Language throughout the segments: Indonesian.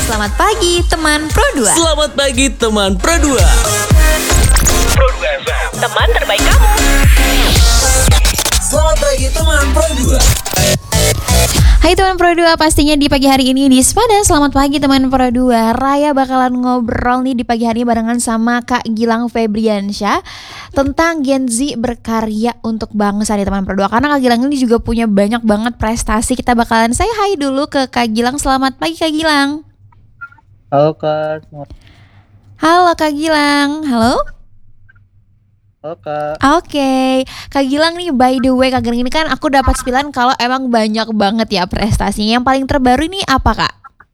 Selamat pagi teman Pro 2. Selamat pagi teman Pro 2. Pro 2 FM, teman terbaik kamu. Selamat pagi teman Pro 2. Hai teman Pro 2, pastinya di pagi hari ini di Sepada. Selamat pagi teman Pro 2. Raya bakalan ngobrol nih di pagi hari barengan sama Kak Gilang Febriansyah tentang Gen Z berkarya untuk bangsa nih teman Pro 2. Karena Kak Gilang ini juga punya banyak banget prestasi. Kita bakalan say hi dulu ke Kak Gilang. Selamat pagi Kak Gilang. Halo Kak, Halo Kak Gilang. Halo. halo Kak. Oke, Kak Gilang nih, by the way Kak Gilang ini kan aku dapat spilan kalau emang banyak banget ya prestasinya. Yang paling terbaru ini apa Kak?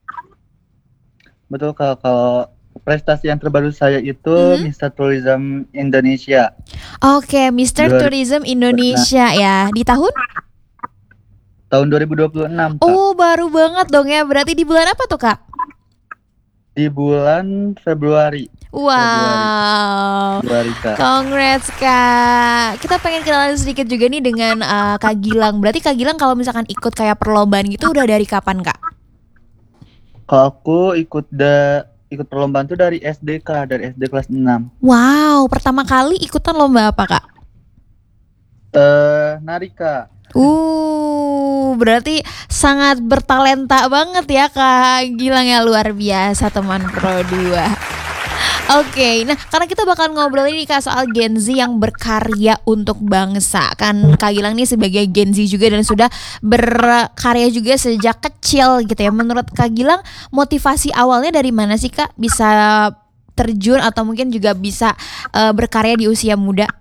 Betul Kak, kalau prestasi yang terbaru saya itu Mr. Tourism Indonesia. Oke, Mr. Tourism Indonesia ya. Di tahun? Tahun 2026 Kak. Oh, baru banget dong ya. Berarti di bulan apa tuh Kak? Di bulan Februari. Wow, Februari Kak. congrats Kak. Kita pengen kenalan sedikit juga nih dengan Kak Gilang. Berarti Kak Gilang kalau misalkan ikut kayak perlombaan gitu udah dari kapan Kak? Kalau aku ikut perlombaan tuh dari SD Kak, dari SD kelas 6. Wow, pertama kali ikutan lomba apa Kak? Nari Kak. Berarti sangat bertalenta banget ya Kak Gilang ya, luar biasa teman Pro 2. Oke, nah karena kita bakal ngobrol ini Kak soal Gen Z yang berkarya untuk bangsa. Kan Kak Gilang nih sebagai Gen Z juga dan sudah berkarya juga sejak kecil gitu ya. Menurut Kak Gilang motivasi awalnya dari mana sih Kak bisa terjun atau mungkin juga bisa berkarya di usia muda?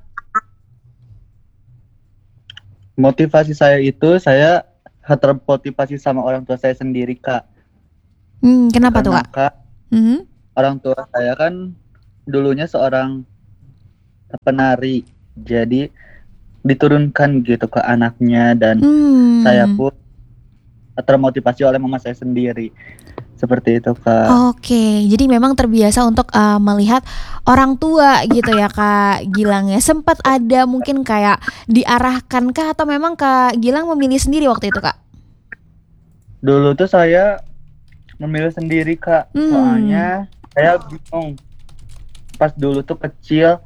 Motivasi saya itu saya termotivasi sama orang tua saya sendiri Kak. Kenapa tuh Karena Kak? orang tua saya kan dulunya seorang penari, jadi diturunkan gitu ke anaknya dan saya pun termotivasi oleh mama saya sendiri. Seperti itu Kak. Oke, jadi memang terbiasa untuk melihat orang tua gitu ya Kak Gilang ya. Sempat ada mungkin kayak diarahkan kah atau memang Kak Gilang memilih sendiri waktu itu Kak? Dulu tuh saya memilih sendiri Kak, soalnya saya bingung. Pas dulu tuh kecil,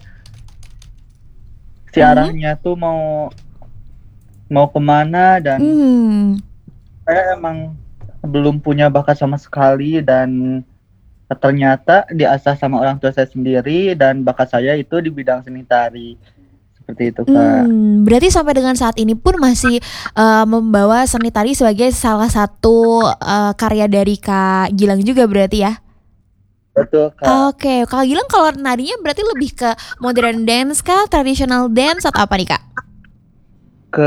si arahnya tuh mau kemana dan saya emang belum punya bakat sama sekali dan ternyata diasah sama orang tua saya sendiri dan bakat saya itu di bidang seni tari. Seperti itu Kak. Berarti sampai dengan saat ini pun masih membawa seni tari sebagai salah satu karya dari Kak Gilang juga berarti ya? Betul Kak. Oke, Kak Gilang kalau narinya berarti lebih ke modern dance kah, traditional dance atau apa nih Kak? Ke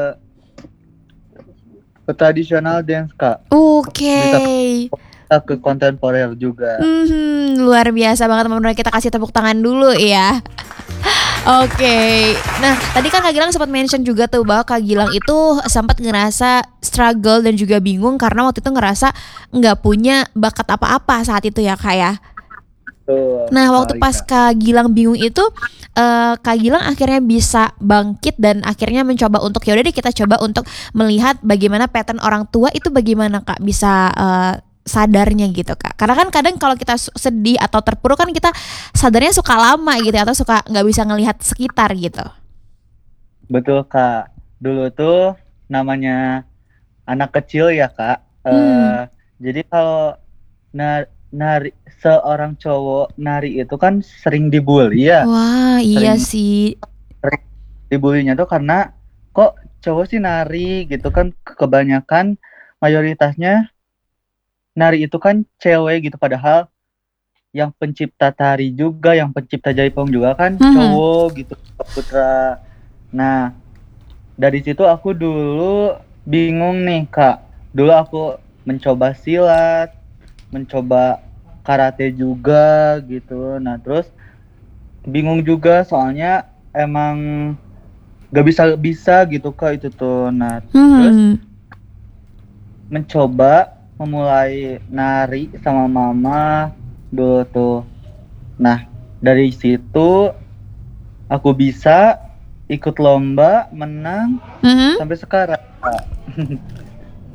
tradisional dance Kak. Oke. Bisa ke kontemporer juga. Luar biasa banget teman-teman, kita kasih tepuk tangan dulu ya. Oke, nah tadi kan Kak Gilang sempat mention juga tuh bahwa Kak Gilang itu sempat ngerasa struggle dan juga bingung karena waktu itu ngerasa nggak punya bakat apa-apa saat itu ya Kak ya. Nah waktu pas Kak Gilang bingung itu Kak Gilang akhirnya bisa bangkit dan akhirnya mencoba untuk yaudah deh kita coba untuk melihat bagaimana pattern orang tua itu bagaimana Kak bisa sadarnya gitu Kak. Karena kan kadang kalau kita sedih atau terpuruk kan kita sadarnya suka lama gitu atau suka nggak bisa ngelihat sekitar gitu. Betul Kak. Dulu tuh namanya anak kecil ya Kak. Jadi kalau nari seorang cowok nari itu kan sering dibully ya. Wah iya sih. Dibulinya tuh karena kok cowok sih nari gitu kan, kebanyakan mayoritasnya nari itu kan cewek gitu, padahal yang pencipta tari juga, yang pencipta jaipong juga kan cowok gitu, putra. Nah, dari situ aku dulu bingung nih Kak. Dulu aku mencoba silat, mencoba karate juga gitu. Nah, terus bingung juga soalnya emang gak bisa gitu Kak itu tuh. Nah, terus mencoba memulai nari sama mama dulu tuh. Nah, dari situ aku bisa ikut lomba, menang sampai sekarang.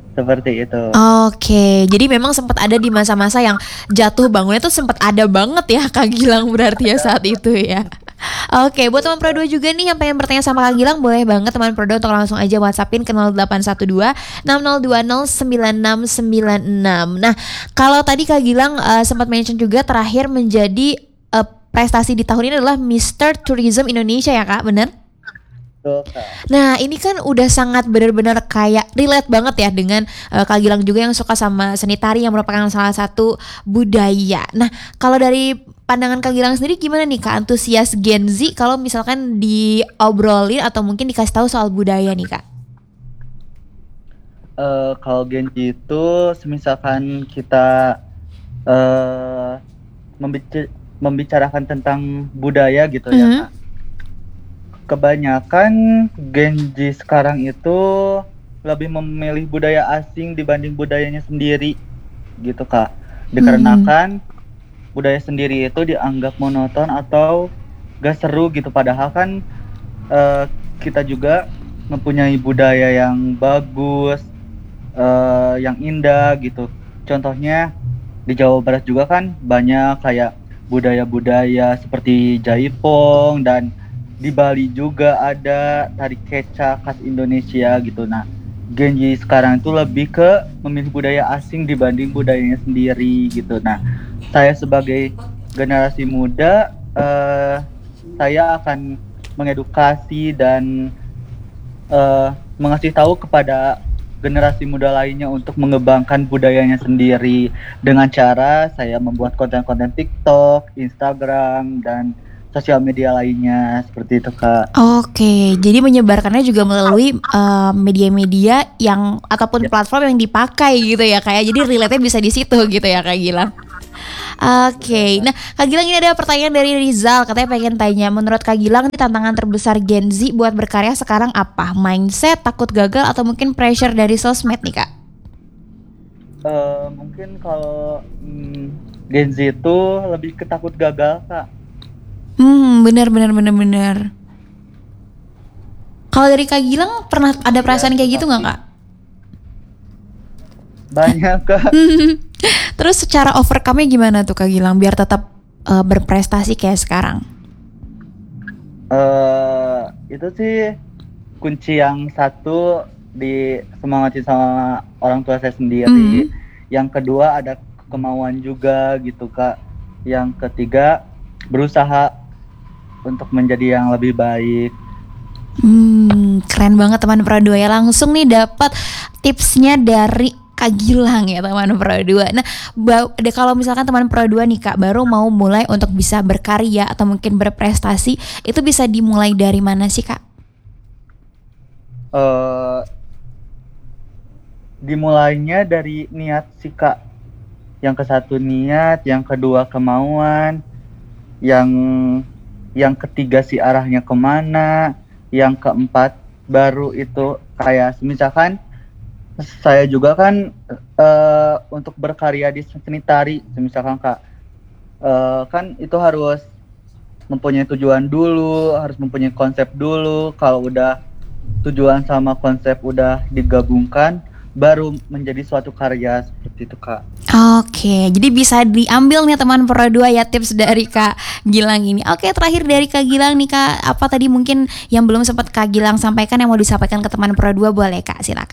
seperti itu. Oke, jadi memang sempat ada di masa-masa yang jatuh bangunnya tuh sempat ada banget ya Kak Gilang berarti ya saat itu ya. Oke, buat teman Pro 2 juga nih yang pengen bertanya sama Kak Gilang, boleh banget teman Pro 2 untuk langsung aja WhatsAppin ke 0812 6020 9696. Nah, kalau tadi Kak Gilang sempat mention juga terakhir menjadi prestasi di tahun ini adalah Mister Tourism Indonesia ya Kak, bener? Betul, Kak. Nah ini kan udah sangat benar-benar kayak relate banget ya dengan Kak Gilang juga yang suka sama seni tari yang merupakan salah satu budaya. Nah kalau dari pandangan Kak Gilang sendiri gimana nih Kak, antusias Gen Z kalau misalkan diobrolin atau mungkin dikasih tahu soal budaya nih Kak? Kalau Gen Z itu semisalkan kita membicarakan tentang budaya gitu ya Kak. Kebanyakan Gen Z sekarang itu lebih memilih budaya asing dibanding budayanya sendiri gitu Kak. Dikarenakan budaya sendiri itu dianggap monoton atau gak seru gitu, padahal kan kita juga mempunyai budaya yang bagus, yang indah gitu. Contohnya di Jawa Barat juga kan banyak kayak budaya-budaya seperti jaipong, dan di Bali juga ada tari kecak khas Indonesia gitu. Nah, Gen Z sekarang itu lebih ke memilih budaya asing dibanding budayanya sendiri gitu. Nah, saya sebagai generasi muda, saya akan mengedukasi dan mengasih tahu kepada generasi muda lainnya untuk mengembangkan budayanya sendiri dengan cara saya membuat konten-konten TikTok, Instagram, dan sosial media lainnya seperti itu Kak. Oke, jadi menyebarkannya juga melalui media-media yang ataupun platform yang dipakai gitu ya Kak ya. Jadi relate-nya bisa di situ gitu ya Kak Gilang. Oke, nah Kak Gilang ini ada pertanyaan dari Rizal, katanya pengen tanya, menurut Kak Gilang tantangan terbesar Gen Z buat berkarya sekarang apa? Mindset, takut gagal, atau mungkin pressure dari sosmed nih Kak? Mungkin kalau Gen Z itu lebih ke takut gagal Kak. Benar. Kalau dari Kak Gilang pernah ada perasaan kayak gitu nggak Kak? Banyak Kak. Terus secara overcome-nya gimana tuh Kak Gilang biar tetap berprestasi kayak sekarang? Itu sih kunci yang satu, di semangatin sama orang tua saya sendiri. Yang kedua ada kemauan juga gitu Kak. Yang ketiga berusaha untuk menjadi yang lebih baik. Keren banget teman Pro 2 ya. Langsung nih dapat tipsnya dari Kak Gilang ya teman Pro 2. Nah, kalau misalkan teman Pro 2 nih Kak baru mau mulai untuk bisa berkarya atau mungkin berprestasi, itu bisa dimulai dari mana sih Kak? Dimulainya dari niat sih Kak. Yang ke-1 niat, yang kedua kemauan, yang ketiga sih arahnya kemana, yang keempat baru itu kayak misalkan saya juga kan untuk berkarya di seni tari, misalkan Kak, kan itu harus mempunyai tujuan dulu, harus mempunyai konsep dulu. Kalau udah tujuan sama konsep udah digabungkan, baru menjadi suatu karya seperti itu Kak. Oke, jadi bisa diambil nih teman Pro 2 ya tips dari Kak Gilang ini. Oke, terakhir dari Kak Gilang nih Kak, apa tadi mungkin yang belum sempat Kak Gilang sampaikan yang mau disampaikan ke teman Pro 2, boleh Kak, silakan.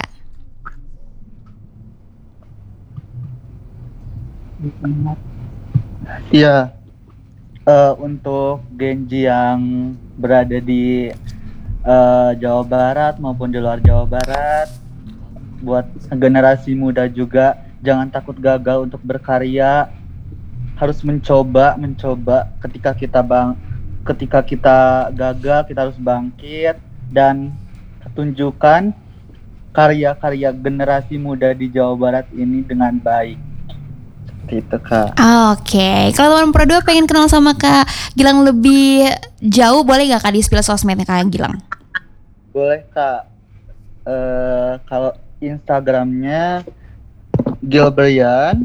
Iya, untuk Gen Z yang berada di Jawa Barat maupun di luar Jawa Barat, buat generasi muda juga jangan takut gagal untuk berkarya. Harus mencoba. Ketika kita gagal, kita harus bangkit dan tunjukkan karya-karya generasi muda di Jawa Barat ini dengan baik. Gitu Kak. Oke, kalau teman Pro 2 pengen kenal sama Kak Gilang lebih jauh, boleh gak Kak di-spill sosmednya Kak Gilang? Boleh Kak. Kalau Instagramnya Gilbrian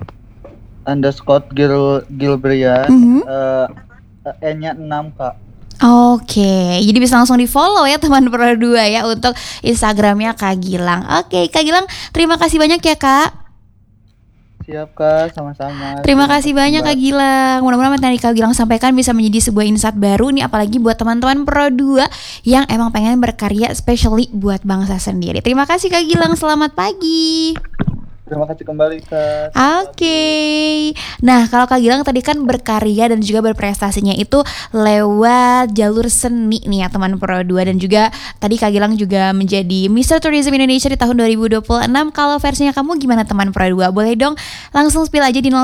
_Gilbrian, N-nya 6 Kak. Oke, jadi bisa langsung di follow ya teman Pro 2 ya untuk Instagramnya Kak Gilang. Oke, Kak Gilang terima kasih banyak ya Kak. Siap Kak, sama-sama. Terima kasih banyak Kak Mbak. Gilang. Mudah-mudahan apa yang tadi Kak Gilang sampaikan bisa menjadi sebuah insight baru nih, apalagi buat teman-teman Pro 2 yang emang pengen berkarya especially buat bangsa sendiri. Terima kasih Kak Gilang, selamat pagi. Terima kasih kembali Kak. Oke. Nah, kalau Kak Gilang tadi kan berkarya dan juga berprestasinya itu lewat jalur seni nih ya teman Pro 2, dan juga tadi Kak Gilang juga menjadi Mr. Tourism Indonesia di tahun 2026. Kalau versinya kamu gimana teman Pro 2? Boleh dong langsung spill aja di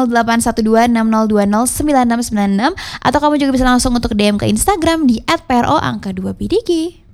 081260209696, atau kamu juga bisa langsung untuk DM ke Instagram di @pro_2bdg.